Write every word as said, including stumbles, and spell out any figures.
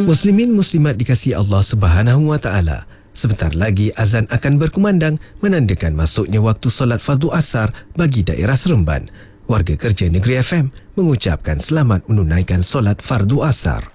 Muslimin muslimat dikasihi Allah Subhanahu Wa Taala. Sebentar lagi azan akan berkumandang menandakan masuknya waktu solat fardu asar bagi daerah Seremban. Warga kerja Negeri F M mengucapkan selamat menunaikan solat fardu asar.